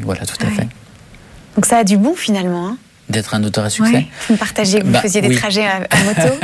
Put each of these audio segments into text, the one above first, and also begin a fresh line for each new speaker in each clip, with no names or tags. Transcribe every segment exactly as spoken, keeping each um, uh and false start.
voilà, tout à
ouais.
fait.
Donc ça a du bon finalement, hein.
D'être un auteur à succès.
Ouais. Vous me partagiez que vous
bah,
faisiez des
oui.
trajets à, à moto.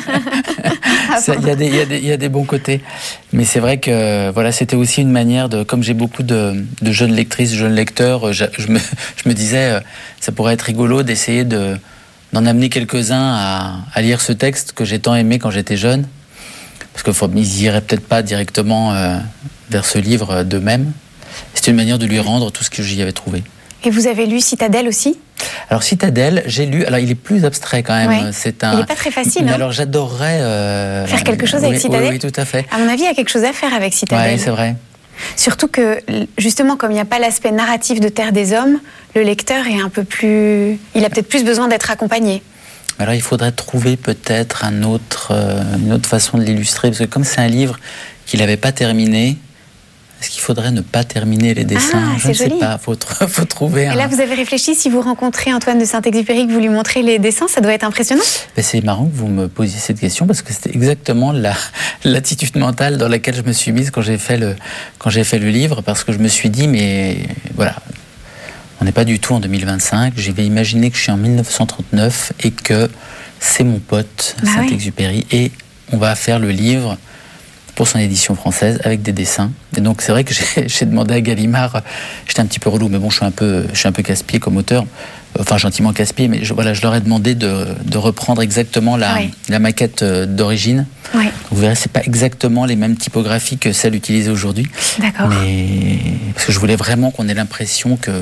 Il y, y, y a des bons côtés. Mais c'est vrai que voilà, c'était aussi une manière de, comme j'ai beaucoup de, de jeunes lectrices, jeunes lecteurs, je, je, me, je me disais, ça pourrait être rigolo d'essayer de, d'en amener quelques-uns à, à lire ce texte que j'ai tant aimé quand j'étais jeune. Parce qu'ils n'iraient peut-être pas directement euh, vers ce livre d'eux-mêmes. C'était une manière de lui rendre tout ce que j'y avais trouvé.
Et vous avez lu Citadelle aussi ?
Alors Citadelle, j'ai lu. Alors il est plus abstrait quand même.
Ouais.
C'est un.
Il n'est pas très facile.
Mais
hein
alors j'adorerais euh...
faire quelque chose
oui,
avec Citadelle.
Oui, oui, tout à fait.
À mon avis, il y a quelque chose à faire avec Citadelle.
Oui, c'est vrai.
Surtout que justement, comme il n'y a pas l'aspect narratif de Terre des Hommes, le lecteur est un peu plus. Il a peut-être plus besoin d'être accompagné.
Alors il faudrait trouver peut-être un autre, euh, une autre façon de l'illustrer, parce que comme c'est un livre qu'il n'avait pas terminé. Est-ce qu'il faudrait ne pas terminer les dessins ?
Ah,
je ne
joli.
sais pas, il faut, faut trouver
Et
un...
là, vous avez réfléchi, si vous rencontrez Antoine de Saint-Exupéry, que vous lui montrez les dessins, ça doit être impressionnant ?
Ben c'est marrant que vous me posiez cette question, parce que c'était exactement la, l'attitude mentale dans laquelle je me suis mise quand j'ai fait le, quand j'ai fait le livre, parce que je me suis dit, mais voilà, on n'est pas du tout en deux mille vingt-cinq, j'ai imaginé que je suis en mille neuf cent trente-neuf et que c'est mon pote
bah
Saint-Exupéry,
oui.
et on va faire le livre pour son édition française, avec des dessins. Et donc c'est vrai que j'ai, j'ai demandé à Gallimard, j'étais un petit peu relou, mais bon, je suis un peu, je suis un peu casse-pied comme auteur, enfin gentiment casse-pied, mais je, voilà, je leur ai demandé de, de reprendre exactement la,
oui.
la maquette d'origine.
Oui.
Vous verrez, c'est pas exactement les mêmes typographies que celles utilisées aujourd'hui.
D'accord.
Mais parce que je voulais vraiment qu'on ait l'impression que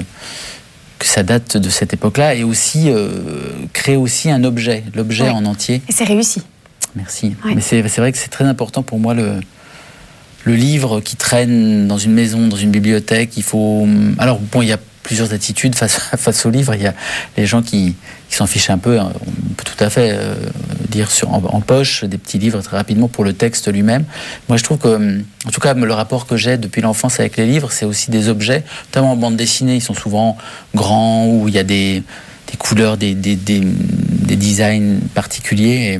que ça date de cette époque-là, et aussi euh, créer aussi un objet, l'objet
oui.
en entier.
Et c'est réussi.
Merci.
Ouais.
Mais c'est, c'est vrai que c'est très important pour moi, le, le livre qui traîne dans une maison, dans une bibliothèque. Il faut. Alors, bon, il y a plusieurs attitudes face, face au livre. Il y a les gens qui, qui s'en fichent un peu. On peut tout à fait euh, lire sur, en, en poche des petits livres très rapidement pour le texte lui-même. Moi, je trouve que, en tout cas, le rapport que j'ai depuis l'enfance avec les livres, c'est aussi des objets, notamment en bande dessinée. Ils sont souvent grands, où il y a des, des couleurs, des, des, des, des designs particuliers. Et,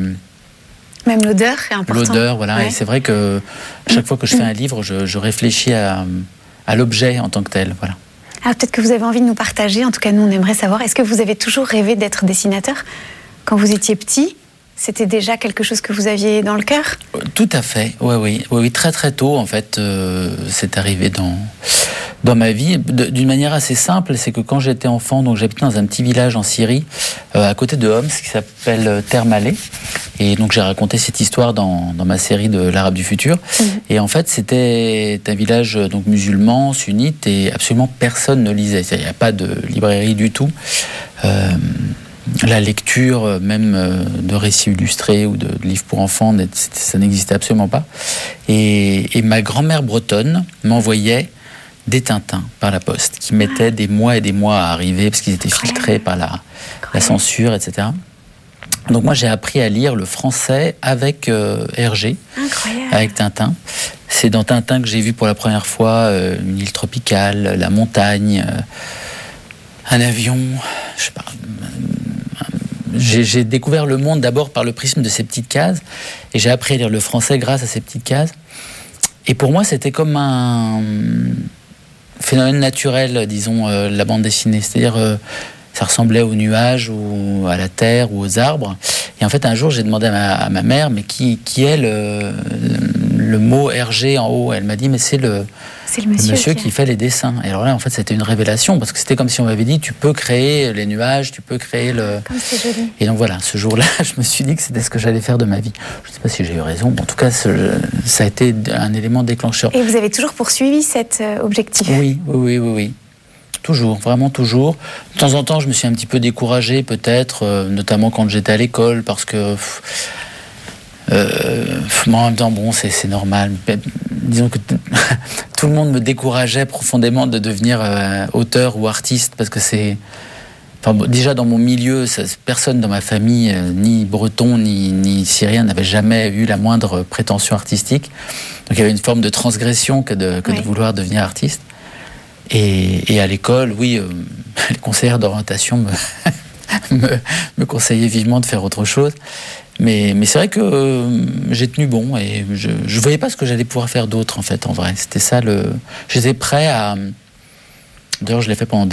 même l'odeur est importante.
L'odeur, voilà.
Ouais.
Et c'est vrai que chaque fois que je fais un livre, je, je réfléchis à, à l'objet en tant que tel. Voilà.
Ah, peut-être que vous avez envie de nous partager. En tout cas, nous, on aimerait savoir. Est-ce que vous avez toujours rêvé d'être dessinateur ? Quand vous étiez petit, c'était déjà quelque chose que vous aviez dans le cœur ?
Tout à fait. Oui, oui, oui, oui. Très, très tôt, en fait, euh, c'est arrivé dans, dans ma vie. De, d'une manière assez simple, c'est que quand j'étais enfant, donc j'habitais dans un petit village en Syrie, euh, à côté de Homs, qui s'appelle Termalé. Et donc j'ai raconté cette histoire dans, dans ma série de l'Arabe du futur. Mmh. Et en fait, c'était un village donc musulman, sunnite, et absolument personne ne lisait. Il n'y a pas de librairie du tout. Euh, la lecture, même de récits illustrés ou de livres pour enfants, ça n'existait absolument pas. Et, et ma grand-mère bretonne m'envoyait des Tintins par la poste, qui mettaient des mois et des mois à arriver, parce qu'ils étaient filtrés par la, la censure, et cetera. Donc moi j'ai appris à lire le français avec euh, Hergé,
Incroyable. Avec
Tintin. C'est dans Tintin que j'ai vu pour la première fois euh, une île tropicale, la montagne, euh, un avion, je sais pas. J'ai, j'ai découvert le monde d'abord par le prisme de ces petites cases, et j'ai appris à lire le français grâce à ces petites cases. Et pour moi c'était comme un phénomène naturel, disons, euh, la bande dessinée, c'est-à-dire euh, ça ressemblait aux nuages ou à la terre ou aux arbres. Et en fait, un jour, j'ai demandé à ma, à ma mère, mais qui, qui est le, le mot Hergé en haut ? Elle m'a dit, mais c'est le,
c'est le monsieur,
le monsieur
qui,
qui fait les dessins. Et alors là, en fait, c'était une révélation, parce que c'était comme si on m'avait dit, tu peux créer les nuages, tu peux créer le...
Comme c'est joli.
Et donc voilà, ce jour-là, je me suis dit que c'était ce que j'allais faire de ma vie. Je ne sais pas si j'ai eu raison, mais en tout cas, ce, ça a été un élément déclencheur.
Et vous avez toujours poursuivi cet euh, objectif ?
Oui, oui, oui, oui, oui. Toujours, vraiment toujours. De temps en temps, je me suis un petit peu découragé, peut-être, euh, notamment quand j'étais à l'école, parce que... Euh, mais en même temps, bon, c'est, c'est normal. Disons que t- tout le monde me décourageait profondément de devenir euh, auteur ou artiste, parce que c'est... Enfin, bon, déjà, dans mon milieu, ça, personne dans ma famille, euh, ni breton, ni, ni syrien, n'avait jamais eu la moindre prétention artistique. Donc il y avait une forme de transgression que de, que
oui.
de vouloir devenir artiste. Et, et à l'école, oui, euh, les conseillères d'orientation me, me, me conseillaient vivement de faire autre chose. Mais, mais c'est vrai que euh, j'ai tenu bon, et je ne voyais pas ce que j'allais pouvoir faire d'autre, en fait, en vrai. C'était ça le... J'étais prêt à... D'ailleurs, je l'ai fait pendant